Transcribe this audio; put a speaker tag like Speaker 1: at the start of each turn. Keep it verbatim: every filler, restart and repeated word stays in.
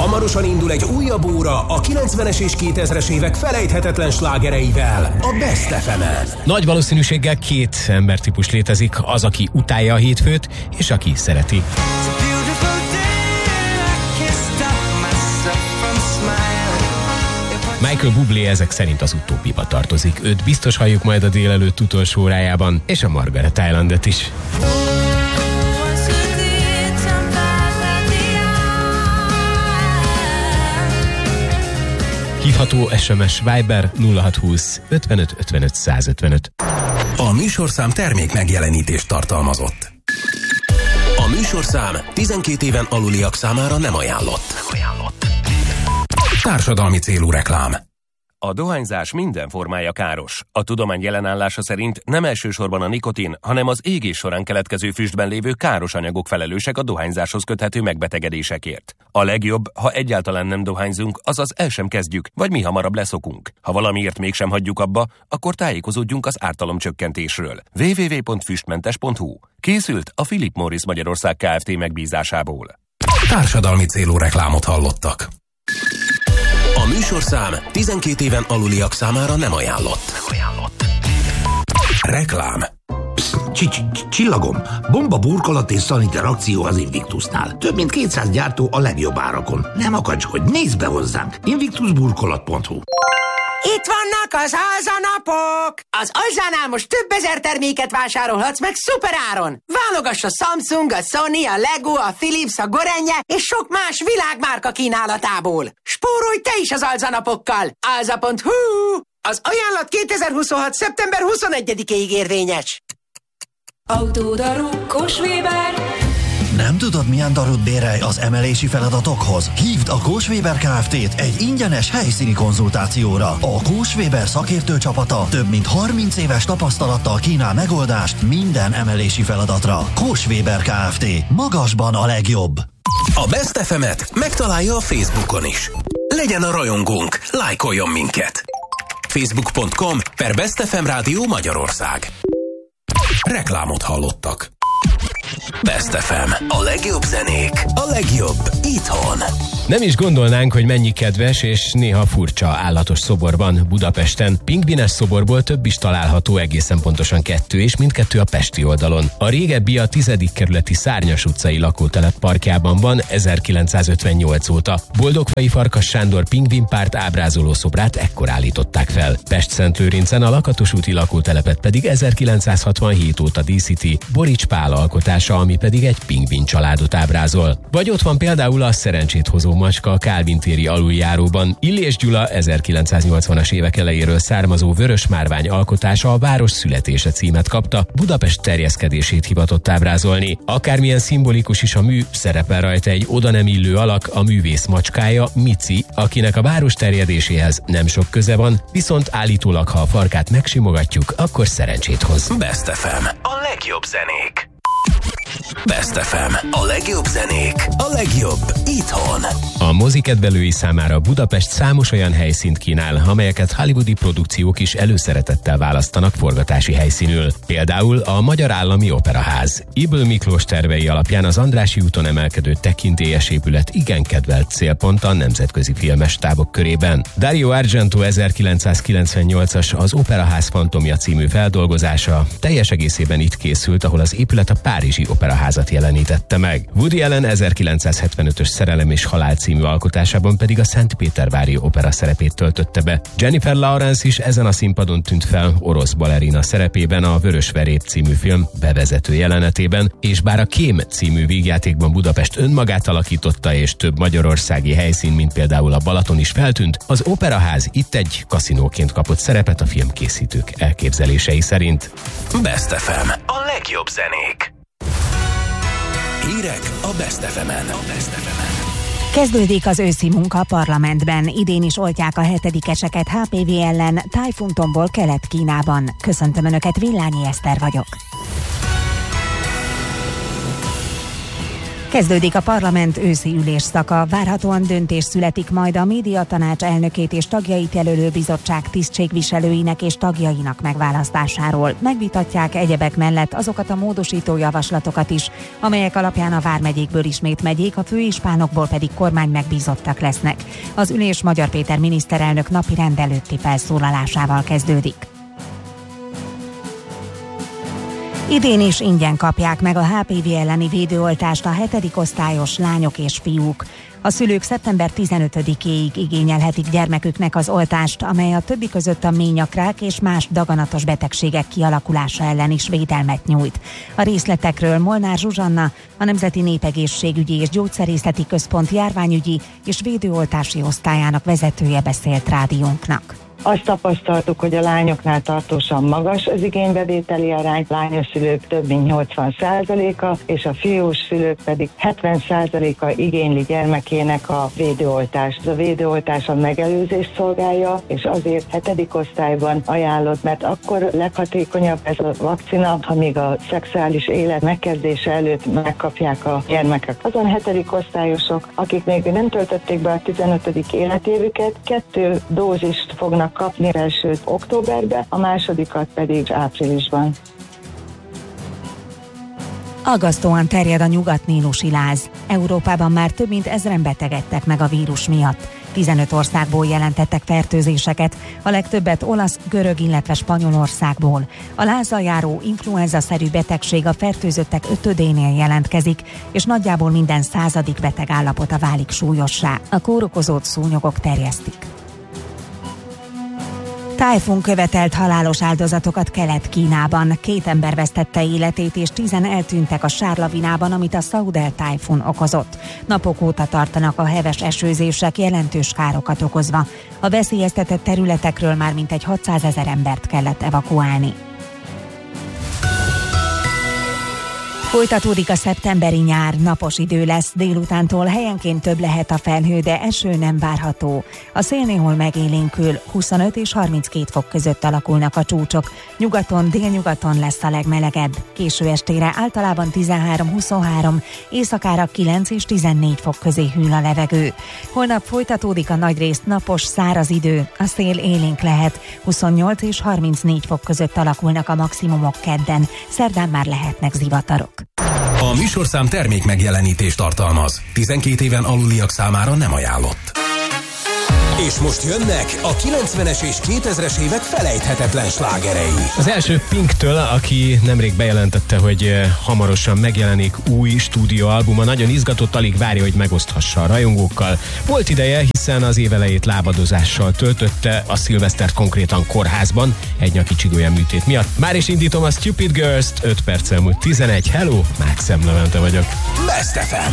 Speaker 1: Hamarosan indul egy újabb óra a kilencvenes és kétezres évek felejthetetlen slágereivel a Best ef emen.
Speaker 2: Nagy valószínűséggel két embertípus létezik, az, aki utálja a hétfőt, és aki szereti. Michael Bublé ezek szerint az utóbbiba tartozik. Őt biztos halljuk majd a délelőtt utolsó órájában, és a Margaret Islandet is. Hívható es em es Viber nulla hat húsz ötvenöt ötvenöt százötvenöt.
Speaker 1: A műsorszám termék megjelenítést tartalmazott. A műsorszám tizenkét éven aluliak számára nem ajánlott. Nem ajánlott. Társadalmi célú reklám.
Speaker 3: A dohányzás minden formája káros. A tudomány jelenállása szerint nem elsősorban a nikotin, hanem az égés során keletkező füstben lévő káros anyagok felelősek a dohányzáshoz köthető megbetegedésekért. A legjobb, ha egyáltalán nem dohányzunk, azaz el sem kezdjük, vagy mi hamarabb leszokunk. Ha valamiért mégsem hagyjuk abba, akkor tájékozódjunk az ártalomcsökkentésről. double-u double-u double-u pont füstmentes pont hu. Készült a Philip Morris Magyarország Kft. Megbízásából.
Speaker 1: Társadalmi célú reklámot hallottak. A műsorszám tizenkét éven aluliak számára nem ajánlott. Nem ajánlott. Reklám.
Speaker 4: Csillagom, bomba burkolat és szaniter akció az Invictusnál. Több mint kétszáz gyártó a legjobb árakon. Nem akacskodj, nézz be hozzánk. invictus burkolat pont hu.
Speaker 5: Itt vannak az Alza-napok! Az Alzánál most több ezer terméket vásárolhatsz meg szuperáron! Válogass a Samsung, a Sony, a Lego, a Philips, a Gorenje és sok más világmárka kínálatából. Spórolj te is az Alza-napokkal! alza pont hu. Az ajánlat kétezer-huszonhat. szeptember huszonegyedikéig érvényes.
Speaker 6: Autódarú Kós-Weber.
Speaker 7: Nem tudod, milyen darut bérelj az emelési feladatokhoz? Hívd a Kós-Weber Kft-t egy ingyenes helyszíni konzultációra. A Kós-Weber szakértő csapata több mint harminc éves tapasztalattal kínál megoldást minden emelési feladatra. Kós-Weber Kft. Magasban a legjobb.
Speaker 1: A Best ef emet megtalálja a Facebookon is. Legyen a rajongónk, lájkoljon minket. facebook pont com per Best ef em Rádió Magyarország. Reklámot hallottak. Best ef em. A legjobb zenék, a legjobb itthon.
Speaker 2: Nem is gondolnánk, hogy mennyi kedves és néha furcsa állatos szobor van Budapesten. Pingvines szoborból több is található, egészen pontosan kettő, és mindkettő a pesti oldalon. A régebbi a tizedik kerületi Szárnyas utcai lakótelep parkjában van ezerkilencszázötvennyolc óta. Boldogfai Farkas Sándor pingvinpárt ábrázoló szobrát ekkor állították fel. Pest-Szentlőrincen a Lakatos úti lakótelepet pedig ezerkilencszázhatvanhét óta díszíti Borics Pál alkotása, ami pedig egy pingvin családot ábrázol. Vagy ott van például a szerencsét hozó macska a Kálvin téri aluljáróban. Illés Gyula ezerkilencszáznyolcvanas évek elejéről származó vörös márvány alkotása a város születése címet kapta, Budapest terjeszkedését hivatott ábrázolni. Akármilyen szimbolikus is a mű, szerepel rajta egy oda nem illő alak, a művész macskája, Mici, akinek a város terjedéséhez nem sok köze van, viszont állítólag, ha a farkát megsimogatjuk, akkor szerencsét hoz.
Speaker 1: Best ef em. A legjobb zenék. Best ef em. A legjobb zenék, a legjobb itthon.
Speaker 2: A mozikedvelői számára Budapest számos olyan helyszínt kínál, amelyeket hollywoodi produkciók is előszeretettel választanak forgatási helyszínül. Például a Magyar Állami Operaház. Ybl Miklós tervei alapján az Andrássy úton emelkedő tekintélyes épület igen kedvelt célpont a nemzetközi filmes tábok körében. Dario Argento ezerkilencszázkilencvennyolcas Az Operaház fantomja című feldolgozása teljes egészében itt készült, ahol az épület a Párizsi Operaházat jelenítette meg. Woody Allen ezerkilencszázhetvenötös Szerelem és halál című alkotásában pedig a Szentpétervári opera szerepét töltötte be. Jennifer Lawrence is ezen a színpadon tűnt fel orosz balerina szerepében a Vörös Verép című film bevezető jelenetében, és bár a Kém című vígjátékban Budapest önmagát alakította, és több magyarországi helyszín, mint például a Balaton is feltűnt, az Operaház itt egy kaszinóként kapott szerepet a filmkészítők elképzelései szerint.
Speaker 1: Best ef em. A legjobb zenék. Hírek a Best ef emen. A Best ef emen.
Speaker 8: Kezdődik az őszi munka a parlamentben. Idén is oltják a hetedikeseket há pé vé ellen Tájfuntomból Kelet-Kínában. Köszöntöm Önöket, Villányi Eszter vagyok. Kezdődik a parlament őszi ülésszaka. Várhatóan döntés születik majd a médiatanács elnökét és tagjait jelölő bizottság tisztségviselőinek és tagjainak megválasztásáról. Megvitatják egyebek mellett azokat a módosító javaslatokat is, amelyek alapján a vármegyékből ismét megyék, a főispánokból pedig kormány megbízottak lesznek. Az ülés Magyar Péter miniszterelnök napi rend előtti felszólalásával kezdődik. Idén is ingyen kapják meg a há pé vé elleni védőoltást a hetedik osztályos lányok és fiúk. A szülők szeptember tizenötödikéig igényelhetik gyermeküknek az oltást, amely a többi között a ményakrák és más daganatos betegségek kialakulása ellen is védelmet nyújt. A részletekről Molnár Zsuzsanna, a Nemzeti Népegészségügyi és Gyógyszerészeti Központ járványügyi és védőoltási osztályának vezetője beszélt rádiónknak.
Speaker 9: Azt tapasztaltuk, hogy a lányoknál tartósan magas az igénybevételi arány, lányos szülők több mint nyolcvan százaléka, és a fiús szülők pedig hetven százaléka igényli gyermekének a védőoltást. Ez a védőoltás a megelőzést szolgálja, és azért hetedik osztályban ajánlott, mert akkor leghatékonyabb ez a vakcina, amíg a szexuális élet megkezdése előtt megkapják a gyermekek. Azon hetedik osztályosok, akik még nem töltötték be a tizenötödik életévüket, kettő dózist fognak kapni elsőt októberben, a másodikat pedig áprilisban.
Speaker 8: Aggasztóan terjed a nyugat-nílusi láz. Európában már több mint ezren betegedtek meg a vírus miatt. tizenöt országból jelentettek fertőzéseket, a legtöbbet olasz, görög, illetve Spanyolországból. A lázzal járó influenza-szerű betegség a fertőzöttek ötödénél jelentkezik, és nagyjából minden századik beteg állapota válik súlyossá. A kórokozót szúnyogok terjesztik. Tájfun követelt halálos áldozatokat Kelet-Kínában. Két ember vesztette életét és tízen eltűntek a sárlavinában, amit a Saudel tájfun okozott. Napok óta tartanak a heves esőzések, jelentős károkat okozva. A veszélyeztetett területekről már mintegy hatszázezer embert kellett evakuálni. Folytatódik a szeptemberi nyár, napos idő lesz, délutántól helyenként több lehet a felhő, de eső nem várható. A szél néhol megélénkül, huszonöt és harminckét fok között alakulnak a csúcsok. Nyugaton, délnyugaton lesz a legmelegebb. Késő estére általában tizenhárom-huszonhárom, éjszakára kilenc és tizennégy fok közé hűl a levegő. Holnap folytatódik a nagyrészt napos, száraz idő, a szél élénk lehet, huszonnyolc és harmincnégy fok között alakulnak a maximumok kedden, szerdán már lehetnek zivatarok.
Speaker 1: A műsorszám termék megjelenítést tartalmaz. tizenkét éven aluliak számára nem ajánlott. És most jönnek a kilencvenes és kétezres évek felejthetetlen slágerei.
Speaker 2: Az első Pinktől, aki nemrég bejelentette, hogy hamarosan megjelenik új stúdióalbuma, nagyon izgatott, alig várja, hogy megoszthassa a rajongókkal. Volt ideje, hiszen az évelejét lábadozással töltötte, a szilvesztert konkrétan kórházban, egy nyaki csigolya műtét miatt. Már is indítom a Stupid Girls-t, öt perccel múlt tizenegy. Hello, Mákszem Levente vagyok.
Speaker 1: Best ef em.